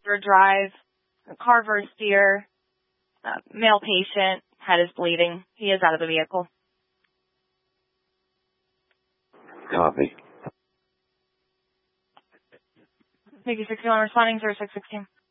Third Drive, Carver Steer, male patient, head is bleeding. He is out of the vehicle. Copy. Maybe 61 responding, 0616.